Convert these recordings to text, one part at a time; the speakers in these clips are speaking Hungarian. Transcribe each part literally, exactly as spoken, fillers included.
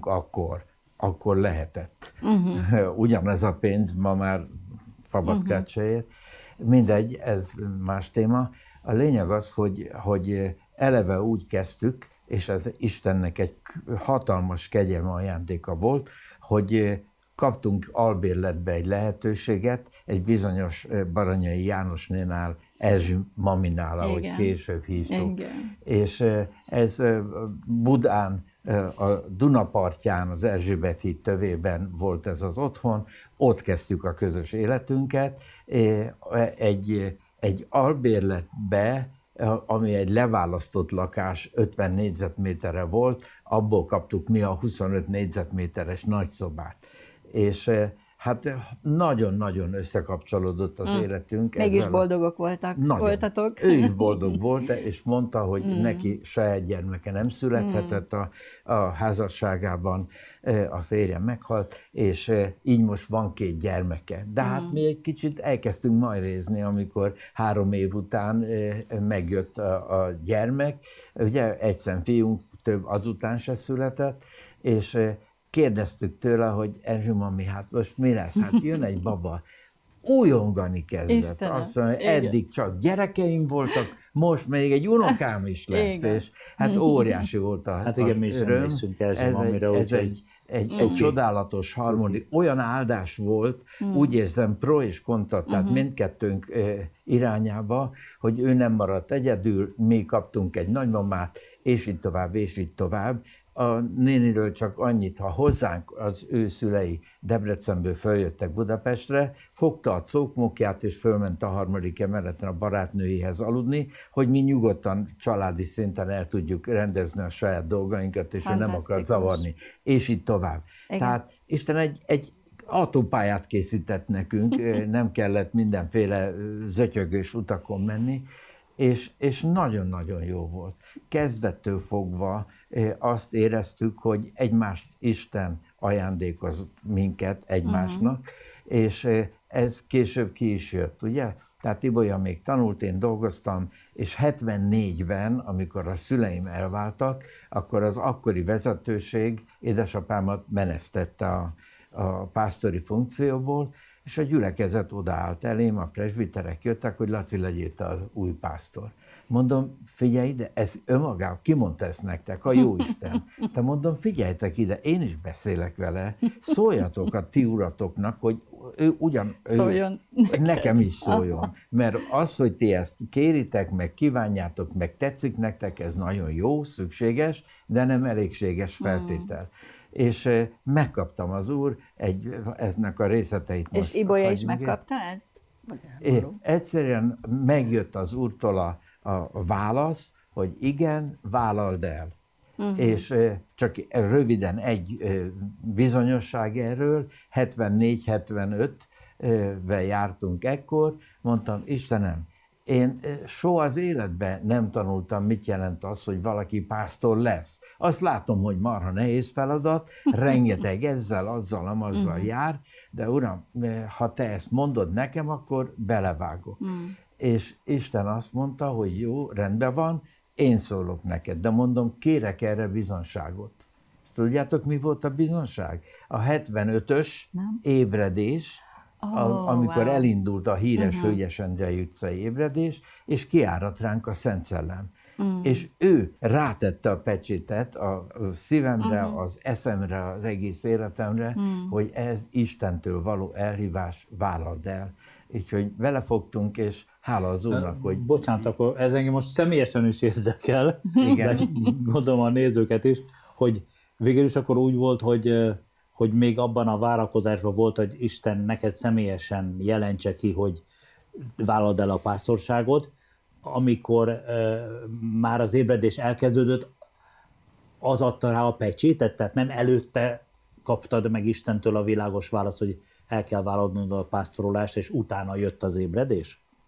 nekünk akkor, akkor lehetett. Uh-huh. Ugyanez a pénz ma már fabatkát uh-huh. se ér. Mindegy, ez más téma. A lényeg az, hogy, hogy eleve úgy kezdtük, és ez Istennek egy hatalmas kegyelme ajándéka volt, hogy kaptunk albérletbe egy lehetőséget, egy bizonyos Baranyai Jánosnénál, Erzsi maminál, ahogy igen. később hívtuk. Igen. És ez Budán, a Dunapartján, az Erzsébet híd tövében volt ez az otthon, ott kezdtük a közös életünket, egy, egy albérletbe, ami egy leválasztott lakás, ötven négyzetméterre volt, abból kaptuk mi a huszonöt négyzetméteres nagyszobát. És hát nagyon-nagyon összekapcsolódott az mm. életünk. Mégis boldogok voltak, nagyon. voltatok. Ő is boldog volt, és mondta, hogy mm. neki saját gyermeke nem születhetett a, a házasságában, a férje meghalt, és így most van két gyermeke. De mm. hát mi egy kicsit elkezdtünk majrézni, amikor három év után megjött a, a gyermek. Ugye egy szemfiunk, több azután se született, és kérdeztük tőle, hogy Erzsi mami, hát most mi lesz? Hát jön egy baba, újongani kezdett. Istenem, azt mondja, eddig csak gyerekeim voltak, most még egy unokám is lesz. Igen. És hát óriási volt a Hát igen, mi is emlékszünk Erzsi mamira. Ez egy, egy, egy csodálatos harmonik, olyan áldás volt, mm. úgy érzem, pro és kontra, tehát uh-huh. mindkettőnk irányába, hogy ő nem maradt egyedül, mi kaptunk egy nagymamát, és így tovább, és így tovább. A néniről csak annyit, ha hozzánk az ő szülei Debrecenből följöttek Budapestre, fogta a cókmokját és fölment a harmadik emeleten a barátnőihez aludni, hogy mi nyugodtan családi szinten el tudjuk rendezni a saját dolgainkat, és ő nem akar zavarni, és így tovább. Igen. Tehát Isten egy, egy autópályát készített nekünk, nem kellett mindenféle zötyögős utakon menni, És, és nagyon-nagyon jó volt. Kezdettől fogva azt éreztük, hogy egymást Isten ajándékozott minket egymásnak, uh-huh. és ez később ki is jött, ugye? Tehát Ibolya még tanult, én dolgoztam, és hetvennégyben, amikor a szüleim elváltak, akkor az akkori vezetőség édesapámat menesztette a, a pásztori funkcióból, és a gyülekezet odaállt elém, a presbiterek jöttek, hogy Laci, legyél te az új pásztor. Mondom, figyelj ide, ez önmagában, ki mondta ezt nektek? A Jóisten. Te mondom, figyeljetek ide, én is beszélek vele, szóljatok a ti uratoknak, hogy ő ugyan... Szóljon. Ő, nekem is szóljon. Mert az, hogy ti ezt kéritek, meg kívánjátok, meg tetszik nektek, ez nagyon jó, szükséges, de nem elégséges feltétel. És megkaptam az úr, egy, eznek a részleteit most. És Ibolya is megkapta ezt? É, egyszerűen megjött az úrtól a, a válasz, hogy igen, vállald el. Uh-huh. És csak röviden egy bizonyosság erről, hetvennégy hetvenötben jártunk ekkor, mondtam, Istenem, én soha az életben nem tanultam, mit jelent az, hogy valaki pásztor lesz. Azt látom, hogy marha nehéz feladat, rengeteg ezzel, azzal, amazzal uh-huh. jár, de Uram, ha te ezt mondod nekem, akkor belevágok. Uh-huh. És Isten azt mondta, hogy jó, rendben van, én szólok neked, de mondom, kérek erre bizonságot. Tudjátok, mi volt a bizonság? A hetvenötös nem? ébredés, Oh, amikor wow. elindult a híres uh-huh. Hölgyes Endrei utcai ébredés, és kiáradt ránk a Szent Szellem. Uh-huh. És ő rátette a pecsétet a szívemre, uh-huh. az eszemre, az egész életemre, uh-huh. hogy ez Istentől való elhívás, vállald el. Úgyhogy vele fogtunk, és hála az Úrnak, hogy... Bocsánat, akkor ez engem most személyesen is érdekel, igen. de gondolom a nézőket is, hogy végül is akkor úgy volt, hogy hogy még abban a várakozásban volt, hogy Isten neked személyesen jelentse ki, hogy vállald el a pásztorságot, amikor uh, már az ébredés elkezdődött, az adta rá a pecsétet, tehát nem előtte kaptad meg Istentől a világos választ, hogy el kell vállalnod a pásztorolást, és utána jött az ébredés?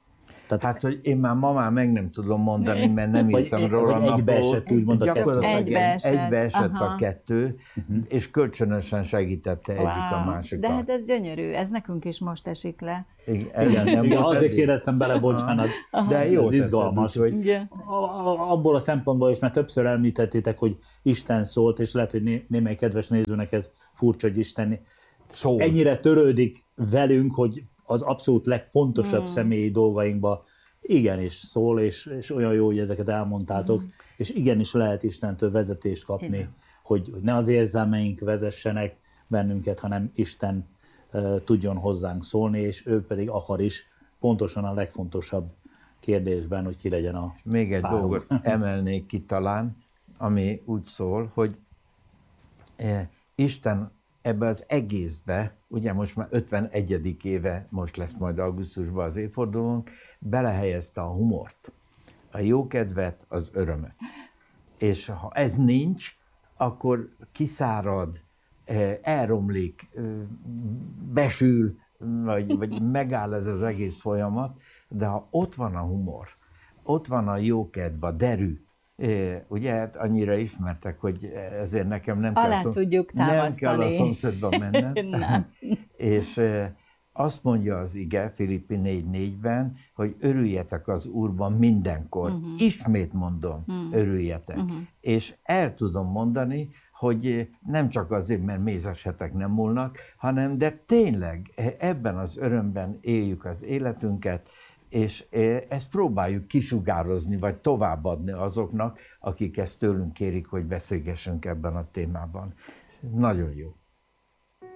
Tehát, hát, hogy én már ma már meg nem tudom mondani, mert nem írtam vagy, róla vagy egybe esett, úgymond a kettő. Egybe esett, egybe esett aha. a kettő, uh-huh. és kölcsönösen segítette wow. egyik a másikat. De hát ez gyönyörű, ez nekünk is most esik le. Igen, igen, nem igen azért kérdeztem bele, bocsánat. De jó, ez izgalmas. Tetted, hogy... Abból a szempontból is, mert többször említettétek, hogy Isten szólt, és lehet, hogy né- némely kedves nézőnek ez furcsa, hogy Isten Szól. ennyire törődik velünk, hogy az abszolút legfontosabb hmm. személyi dolgainkba igenis szól, és, és olyan jó, hogy ezeket elmondtátok, hmm. és igenis lehet Istentől vezetést kapni, igen. hogy, hogy ne az érzelmeink vezessenek bennünket, hanem Isten uh, tudjon hozzánk szólni, és ő pedig akar is pontosan a legfontosabb kérdésben, hogy ki legyen a Még egy párunk. dolgot emelnék ki talán, ami úgy szól, hogy eh, Isten ebbe az egészbe, ugye most már ötvenegyedik éve, most lesz majd augusztusban az évfordulónk, belehelyezte a humort, a jókedvet, az örömet. És ha ez nincs, akkor kiszárad, elromlik, besül, vagy, vagy megáll ez az egész folyamat, de ha ott van a humor, ott van a jókedv, a derű, ugye hát annyira ismertek, hogy ezért nekem nem, Alá kell, szom... tudjuk nem kell a szomszédba mennem. És azt mondja az ige Filippi négy négyben, hogy örüljetek az Úrban mindenkor. Uh-huh. Ismét mondom, uh-huh. örüljetek. Uh-huh. És el tudom mondani, hogy nem csak azért, mert mézesetek nem múlnak, hanem de tényleg ebben az örömben éljük az életünket, és ezt próbáljuk kisugározni, vagy továbbadni azoknak, akik ezt tőlünk kérik, hogy beszélgessünk ebben a témában. Nagyon jó.